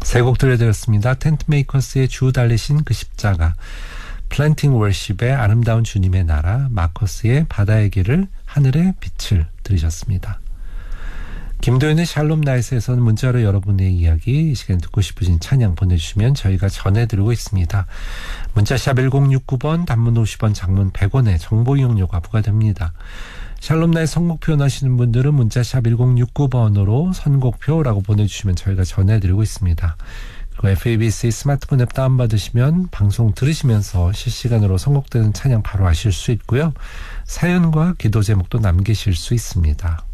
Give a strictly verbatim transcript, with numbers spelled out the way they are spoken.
세 곡 들려드렸습니다. 텐트메이커스의 주 달리신 그 십자가, 플랜팅 월십의 아름다운 주님의 나라, 마커스의 바다의 길을, 하늘의 빛을 들으셨습니다. 김도현의 샬롬 나잇에서는 문자로 여러분의 이야기, 이 시간 듣고 싶으신 찬양 보내주시면 저희가 전해드리고 있습니다. 문자샵 일공육구 번, 단문 오십 원, 장문 백 원의 정보 이용료가 부과됩니다. 샬롬 나잇 선곡표 원하시는 분들은 문자샵 일공육구 번으로 선곡표라고 보내주시면 저희가 전해드리고 있습니다. 그리고 에프에이비씨 스마트폰 앱 다운받으시면 방송 들으시면서 실시간으로 선곡되는 찬양 바로 아실 수 있고요. 사연과 기도 제목도 남기실 수 있습니다.